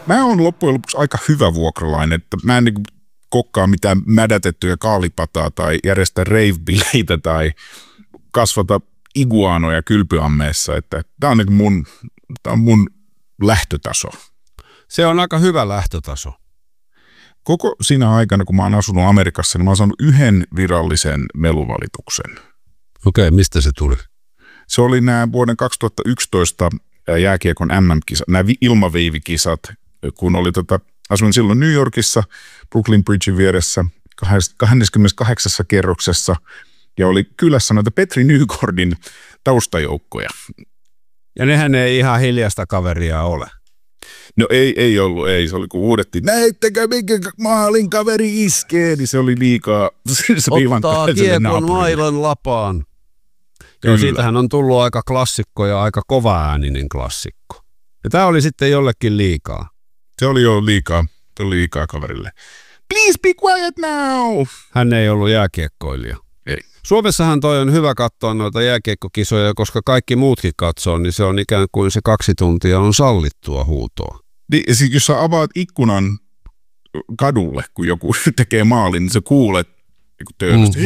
Mä oon loppujen lopuksi aika hyvä vuokralainen, että mä en niin kokkaa mitään mädätettyjä kaalipataa tai järjestä rave-bileitä tai kasvata iguanoja kylpyammeessa, että tää on mun lähtötaso. Se on aika hyvä lähtötaso. Koko siinä aikana, kun mä oon asunut Amerikassa, niin mä oon saanut yhden virallisen meluvalituksen. Okei, mistä se tuli? Se oli nämä vuoden 2011 jääkiekon MM-kisat, nämä ilmaveivikisat, kun oli asuin silloin New Yorkissa, Brooklyn Bridgein vieressä, 28. kerroksessa, ja oli kylässä noita Petri Nygårdin taustajoukkoja. Ja nehän ei ihan hiljaista kaveria ole. No ei ollut, se oli kun huudettiin, näittekö minkä maalin kaveri iskee, niin se oli liikaa. Ottaa kiekon mailan lapaan. Ja siitähän on tullut aika klassikko ja aika kova-ääninen klassikko. Ja tämä oli sitten jollekin liikaa. Se oli jo liikaa kaverille. Please be quiet now! Hän ei ollut jääkiekkoilija. Ei. Suomessahan toi on hyvä katsoa noita jääkiekkokisoja, koska kaikki muutkin katsoo, niin se on ikään kuin se 2 tuntia on sallittua huutoa. Niin, jos sä avaat ikkunan kadulle, kun joku tekee maalin, niin sä kuulet töölöstä.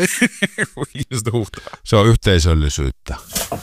Se on yhteisöllisyyttä.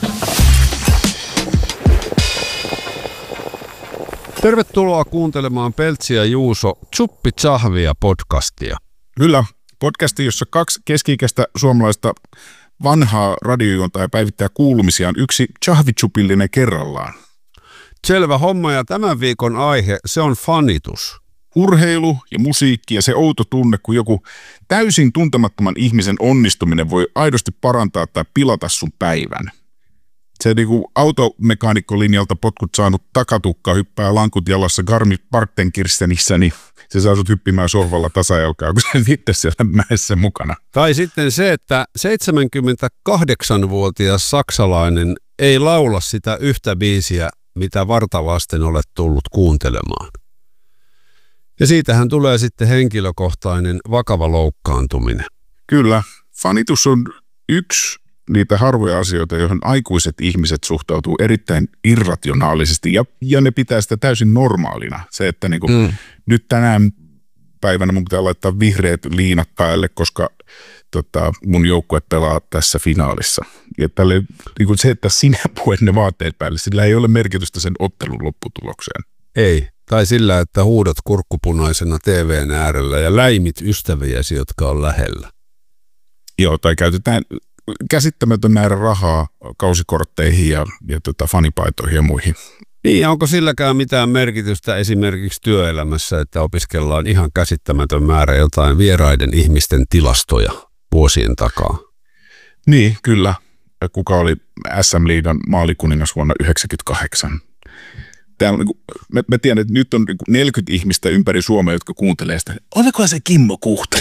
Tervetuloa kuuntelemaan Peltsi ja Juuso Tsuppi Tsahvia podcastia. Kyllä, podcasti, jossa 2 keski-ikäistä suomalaista vanhaa radiojuontaa ja päivittää kuulumisiaan yksi tsahvitsupillinen kerrallaan. Selvä homma, ja tämän viikon aihe, se on fanitus. Urheilu ja musiikki ja se outo tunne, kun joku täysin tuntemattoman ihmisen onnistuminen voi aidosti parantaa tai pilata sun päivän. Se niinku automekaanikkolinjalta potkut saanut takatukka hyppää lankut jalassa Garmi-Partenkirstenissä, niin se saa sut hyppimään sohvalla tasajalkaa, kun sä itse siellä mäessä mukana. Tai sitten se, että 78-vuotias saksalainen ei laula sitä yhtä biisiä, mitä vartavasten olet tullut kuuntelemaan. Ja siitähän tulee sitten henkilökohtainen vakava loukkaantuminen. Kyllä, fanitus on yksi niitä harvoja asioita, joihin aikuiset ihmiset suhtautuu erittäin irrationaalisesti ja ne pitää sitä täysin normaalina. Se, että niinku, nyt tänään päivänä mun pitää laittaa vihreät liinat päälle, koska mun joukkue pelaa tässä finaalissa. Ja tälle, niinku se, että sinä puet ne vaatteet päälle, sillä ei ole merkitystä sen ottelun lopputulokseen. Ei. Tai sillä, että huudot kurkkupunaisena TV:n äärellä ja läimit ystäviäsi, jotka on lähellä. Joo, tai käytetään käsittämätön määrä rahaa kausikortteihin ja fanipaitoihin ja muihin. Niin, onko silläkään mitään merkitystä esimerkiksi työelämässä, että opiskellaan ihan käsittämätön määrä jotain vieraiden ihmisten tilastoja vuosien takaa? Niin, kyllä. Kuka oli SM-liigan maalikuningas vuonna 1998? Mä tiedän, että nyt on 40 ihmistä ympäri Suomea, jotka kuuntelee sitä. Olikohan se Kimmo Kuhta?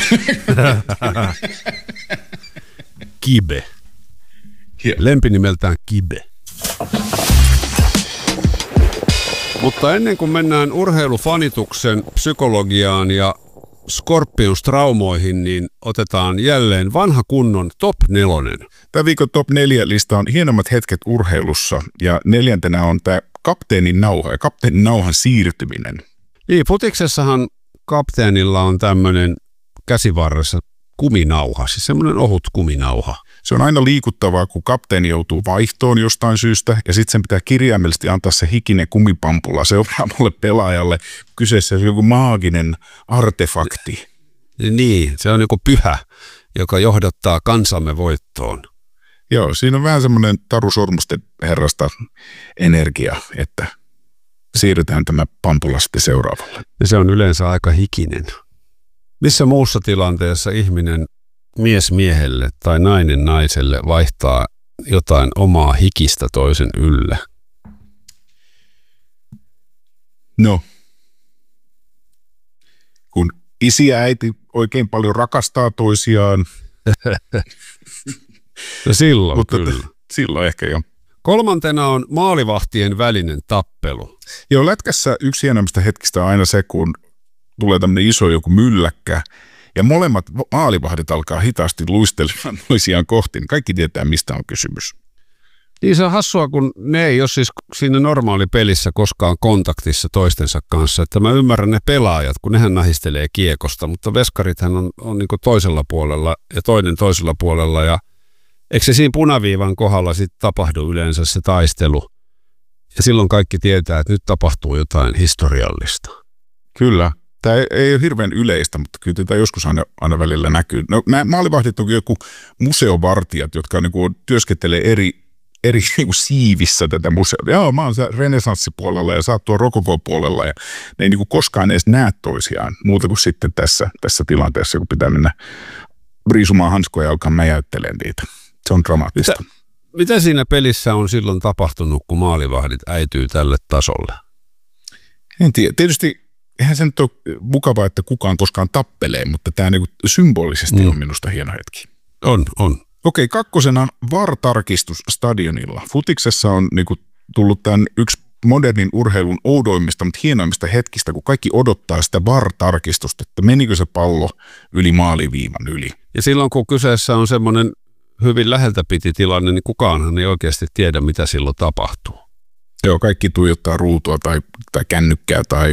Kibe. Lempinimeltään Kibe. Mutta ennen kuin mennään urheilufanituksen psykologiaan ja Scorpions-traumoihin, niin otetaan jälleen vanha kunnon top 4. Tämä viikon top 4 lista on hienommat hetket urheilussa ja 4. on tämä kapteenin nauha ja kapteenin nauhan siirtyminen. Niin, futiksessahan kapteenilla on tämmöinen käsivarressa kuminauha, siis semmoinen ohut kuminauha. Se on aina liikuttavaa, kun kapteeni joutuu vaihtoon jostain syystä ja sitten sen pitää kirjaimellisesti antaa se hikinen kumipampula seuraavalle pelaajalle. Kyseessä on joku maaginen artefakti. Niin, se on joku pyhä, joka johdattaa kansamme voittoon. Joo, siinä on vähän semmoinen Taru Sormusten herrasta energia, että siirrytään tämä pampula sitten seuraavalle. Ja se on yleensä aika hikinen. Missä muussa tilanteessa ihminen mies miehelle tai nainen naiselle vaihtaa jotain omaa hikistä toisen ylle? No, kun isi ja äiti oikein paljon rakastaa toisiaan. No silloin mutta kyllä. Silloin ehkä jo. 3. on maalivahtien välinen tappelu. Joo, lätkässä yksi hienoimmista hetkistä on aina se, kun tulee tämmöinen iso joku mylläkkä ja molemmat maalivahdit alkaa hitaasti luistelemaan toisiaan kohti. Kaikki tietää, mistä on kysymys. Niin se on hassua, kun ne ei ole siis siinä normaali pelissä koskaan kontaktissa toistensa kanssa. Että mä ymmärrän ne pelaajat, kun nehän nahistelee kiekosta, mutta veskarithan on niin kuin toisella puolella ja toinen toisella puolella. Ja eikö se siinä punaviivan kohdalla sitten tapahdu yleensä se taistelu? Ja silloin kaikki tietää, että nyt tapahtuu jotain historiallista. Kyllä. Tämä ei ole hirveän yleistä, mutta kyllä tätä joskus aina välillä näkyy. No, nämä maalivahdit on joku museovartijat, jotka niin kuin työskentelee eri niin kuin siivissä tätä museota. Joo, mä oon renesanssipuolella ja sä oot tuo rokoko-puolella ja ne ei niin kuin koskaan edes näe toisiaan muuta kuin sitten tässä tilanteessa, kun pitää mennä riisumaan hanskoja ja alkaa mäjäyttelemään niitä. Se on dramaattista. Mitä siinä pelissä on silloin tapahtunut, kun maalivahdit äityy tälle tasolle? En tiedä. Tietysti eihän se nyt ole mukavaa, että kukaan koskaan tappelee, mutta tämä niin symbolisesti on minusta hieno hetki. On. Okei, kakkosena VAR-tarkistus stadionilla. Futiksessa on niin kuin tullut tämän yksi modernin urheilun oudoimmista, mutta hienoimmista hetkistä, kun kaikki odottaa sitä VAR-tarkistusta, että menikö se pallo yli maaliviivan yli. Ja silloin kun kyseessä on semmoinen hyvin läheltä piti tilanne, niin kukaanhan ei oikeasti tiedä, mitä silloin tapahtuu. Joo, kaikki tuijottaa ruutua tai kännykkää tai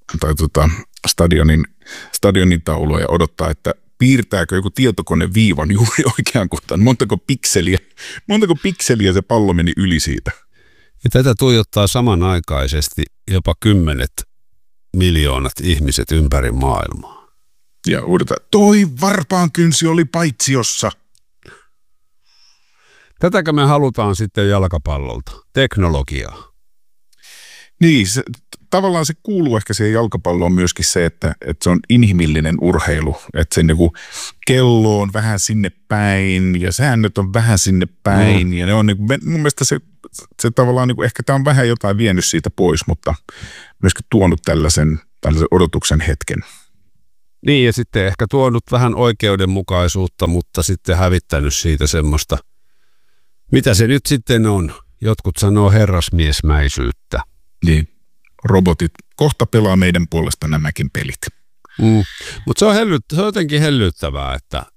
stadionin taulua ja odottaa, että piirtääkö joku tietokone viivan juuri oikeaan kohtaan. Montako pikseliä se pallo meni yli siitä. Ja tätä tuijottaa samanaikaisesti jopa 10 miljoonat ihmiset ympäri maailmaa. Ja uudetaan, toi varpaan kynsi oli paitsiossa. Tätäkö me halutaan sitten jalkapallolta? Teknologiaa. Niin, tavallaan se kuuluu ehkä siihen jalkapalloon myöskin se, että se on inhimillinen urheilu. Että se niinku kello on vähän sinne päin ja säännöt on vähän sinne päin. Ja ne on niinku, mun mielestä se tavallaan niinku, ehkä tämä on vähän jotain vienyt siitä pois, mutta myöskin tuonut tällaisen odotuksen hetken. Niin ja sitten ehkä tuonut vähän oikeudenmukaisuutta, mutta sitten hävittänyt siitä semmoista, mitä se nyt sitten on. Jotkut sanoo herrasmiesmäisyyttä. Niin, robotit kohta pelaa meidän puolesta nämäkin pelit. Mutta se on jotenkin hellyttävää,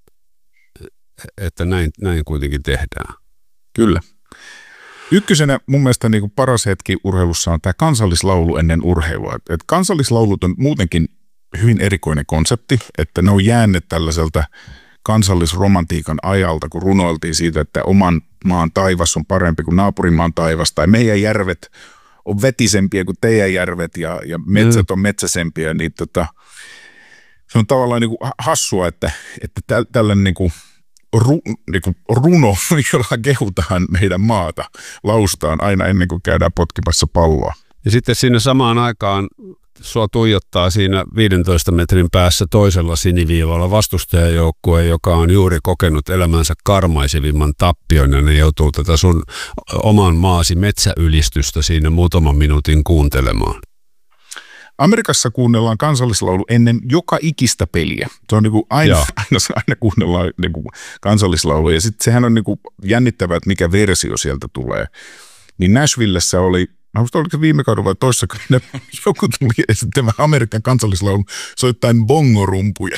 että näin kuitenkin tehdään. Kyllä. Ykkösenä mun mielestä niin kuin paras hetki urheilussa on tämä kansallislaulu ennen urheilua. Et kansallislaulut on muutenkin hyvin erikoinen konsepti, että ne on jäänyt tällaiselta kansallisromantiikan ajalta, kun runoiltiin siitä, että oman maan taivas on parempi kuin naapurimaan taivas, tai meidän järvet on vetisempiä kuin teidän järvet, ja metsät on metsäsempiä, niin se on tavallaan niin kuin hassua, että tällainen niin kuin runo, jolla kehutaan meidän maata, laustaan aina ennen kuin käydään potkimassa palloa. Ja sitten siinä samaan aikaan sua tuijottaa siinä 15 metrin päässä toisella siniviivalla vastustajajoukkue, joka on juuri kokenut elämänsä karmaisevimman tappion, ja ne joutuu tätä sun oman maasi metsäylistystä siinä muutaman minuutin kuuntelemaan. Amerikassa kuunnellaan kansallislaulu ennen joka ikistä peliä. Se on niin kuin aina kuunnellaan niin kuin kansallislaulu, ja sitten sehän on niin kuin jännittävää, että mikä versio sieltä tulee. Niin Nashvillessä oli, mä muistan, oliko viime kaudella vai toissa kaudella, joku tuli esittämään Amerikan kansallislaulun soittain bongorumpuja.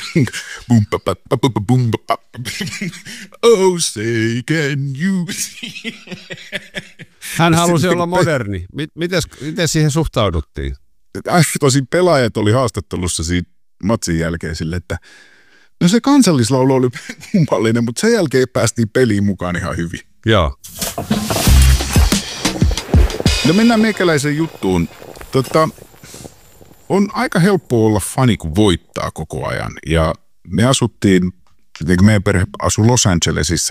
Oh, say can you see? Hän halusi olla moderni. Miten siihen suhtauduttiin? Tosin pelaajat oli haastattelussa siitä matsin jälkeen sille, että no se kansallislaulu oli kummallinen, mutta sen jälkeen päästiin peliin mukaan ihan hyvin. Joo. No mennään meikäläiseen juttuun. On aika helppo olla fani, kun voittaa koko ajan. Ja me asuttiin, meidän perhe asui Los Angelesissa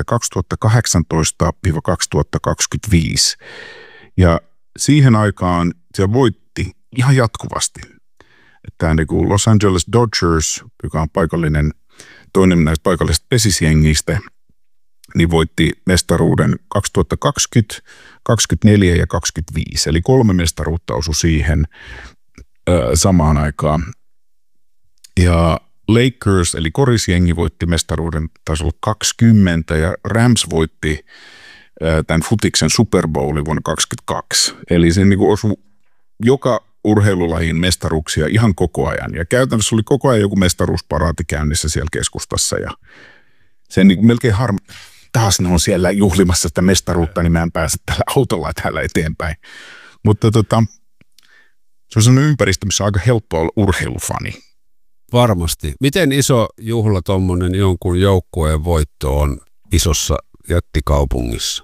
2018-2025. Ja siihen aikaan se voitti ihan jatkuvasti. Tämä niin kuin Los Angeles Dodgers, joka on toinen näistä paikallisista pesisjengistä, niin voitti mestaruuden 2020, 2024 ja 2025. Eli 3 mestaruutta osui siihen samaan aikaan. Ja Lakers, eli korisjengi, voitti mestaruuden, taisi olla 20, ja Rams voitti tämän futiksen Super Bowlin vuonna 2022. Eli se niin kuin osui joka urheilulajin mestaruuksia ihan koko ajan. Ja käytännössä oli koko ajan joku mestaruusparaati käynnissä siellä keskustassa. Ja se niin melkein taas ne on siellä juhlimassa sitä mestaruutta, niin mä en pääse tällä autolla täällä eteenpäin. Mutta se on sellainen ympäristö, missä on aika helppo olla urheilufani. Varmasti. Miten iso juhla tuommoinen jonkun joukkueen voitto on isossa jättikaupungissa?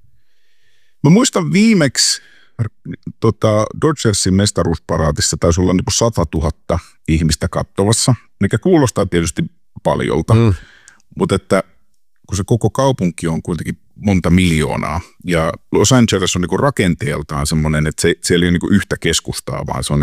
Mä muistan viimeksi Dodgersin mestaruusparaatissa taisi olla 100 000 ihmistä katsomassa, mikä kuulostaa tietysti paljolta, mutta että kun se koko kaupunki on kuitenkin monta miljoonaa ja Los Angeles on rakenteeltaan semmoinen, että siellä ei ole yhtä keskustaa, vaan se on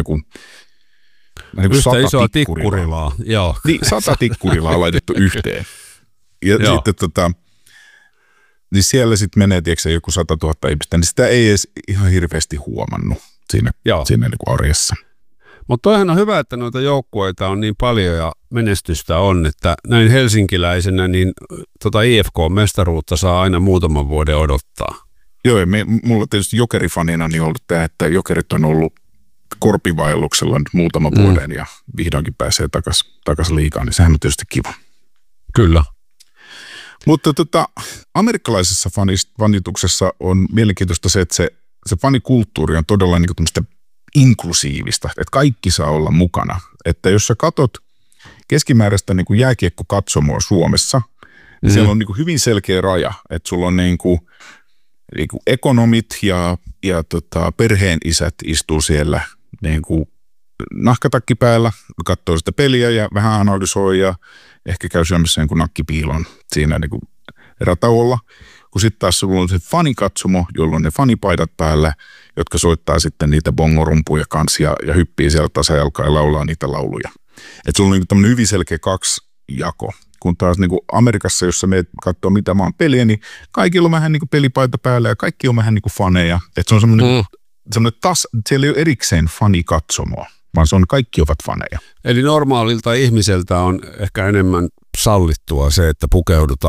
yhtä isoa tikkurilaa. Joo. Niin, 100 tikkurilaa laitettu yhteen. Ja sitten niin siellä sitten menee, tiedätkö, joku 100 000 ihmistä, niin sitä ei edes ihan hirveästi huomannut siinä arjessa. Mutta toihan on hyvä, että noita joukkueita on niin paljon ja menestystä on, että näin helsinkiläisenä niin IFK-mestaruutta saa aina muutaman vuoden odottaa. Joo, mulla tietysti jokerifanina niin ollut tämä, että jokerit on ollut korpivaelluksella nyt muutama vuoden ja vihdoinkin pääsee takaisin liigaan, niin sehän on tietysti kiva. Kyllä. Mutta amerikkalaisessa fanituksessa on mielenkiintoista se, että se fanikulttuuri on todella niin kuin tämmöistä inklusiivista, että kaikki saa olla mukana. Että jos sä katot keskimääräistä niin kuin jääkiekkokatsomoa Suomessa, niin siellä on niin kuin hyvin selkeä raja, että sulla on niin kuin ekonomit ja perheen isät istuu siellä niin kuin nahkatakki päällä, katsoo sitä peliä ja vähän analysoi ja ehkä käy syömässä jonkun nakkipiilon siinä niin kuin erätauolla. Kun sitten taas sulla on se fanikatsomo, jolloin on ne fanipaidat päällä, jotka soittaa sitten niitä bongorumpuja kanssa ja hyppii siellä tasajalkaa ja laulaa niitä lauluja. Että sulla on niin tämmöinen hyvin selkeä kaksijako. Kun taas niin kuin Amerikassa, jossa me katsoo mitä vaan peliä, niin kaikilla on vähän niin kuin pelipaita päällä ja kaikki on vähän niin kuin faneja. Että se on semmoinen siellä ei ole erikseen fanikatsomoa, vaan se on kaikki ovat faneja. Eli normaalilta ihmiseltä on ehkä enemmän sallittua se, että pukeudutaan